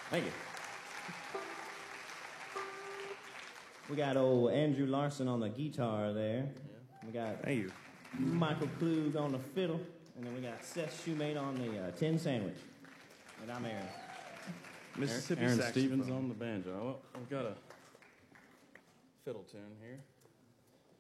Thank you. We got old Andrew Larson on the guitar there. Yeah. We got Thank you. Michael Klug on the fiddle. And then we got Seth Shoemate on the tin sandwich. And I'm Aaron. Mississippi Aaron saxophone. Stevens on the banjo. Well, I've got a fiddle tune here.